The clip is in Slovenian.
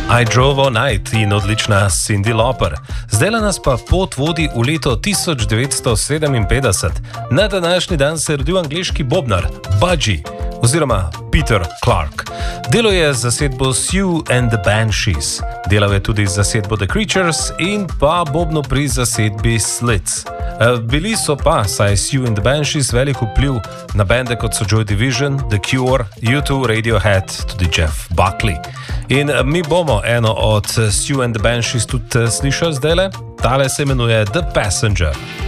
I Drove All Night in odlična Cyndi Lauper. Zdaj nas pa pot vodi v leto 1957. Na današnji dan se je rodil angleški bobnar Budgie oziroma Peter Clark. Delal je z zasedbo Sue and the Banshees. Delal je tudi z zasedbo The Creatures in pa bobno pri zasedbi Slits. Bili so pa, saj Sue and the Banshees, velik vpliv na bende kot so Joy Division, The Cure, U2, Radiohead, tudi Jeff Buckley. In mi bomo eno od Sue and the Banshees tudi slišali zdajle. Tale se imenuje The Passenger.